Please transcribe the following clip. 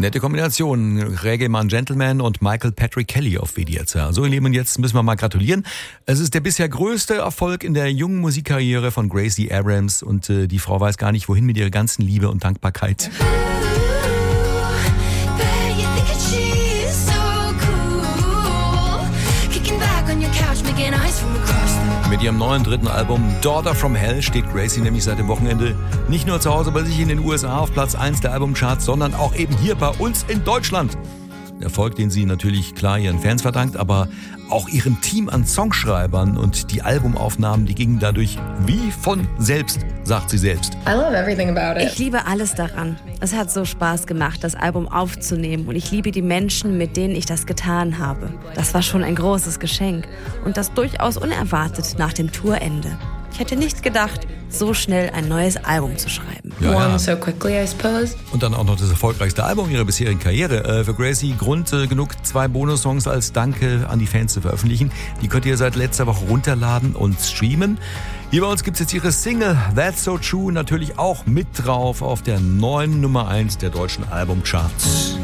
Nette Kombination. Reggae-Mann Gentleman und Michael Patrick Kelly auf WDR. So, ihr Lieben, jetzt müssen wir mal gratulieren. Es ist der bisher größte Erfolg in der jungen Musikkarriere von Gracie Abrams und die Frau weiß gar nicht, wohin mit ihrer ganzen Liebe und Dankbarkeit. Mit ihrem neuen dritten Album Daughter from Hell steht Gracie nämlich seit dem Wochenende nicht nur zu Hause bei sich in den USA auf Platz 1 der Albumcharts, sondern auch eben hier bei uns in Deutschland. Erfolg, den sie natürlich klar ihren Fans verdankt, aber auch ihrem Team an Songschreibern und die Albumaufnahmen, die gingen dadurch wie von selbst, sagt sie selbst. I love everything about it. Ich liebe alles daran. Es hat so Spaß gemacht, das Album aufzunehmen und ich liebe die Menschen, mit denen ich das getan habe. Das war schon ein großes Geschenk und das durchaus unerwartet nach dem Tourende. Ich hätte nicht gedacht, so schnell ein neues Album zu schreiben. One so quickly, I suppose. Und dann auch noch das erfolgreichste Album ihrer bisherigen Karriere. Für Gracie Grund genug, 2 Bonussongs als Danke an die Fans zu veröffentlichen. Die könnt ihr seit letzter Woche runterladen und streamen. Hier bei uns gibt's jetzt ihre Single That's So True natürlich auch mit drauf auf der neuen Nummer 1 der deutschen Albumcharts.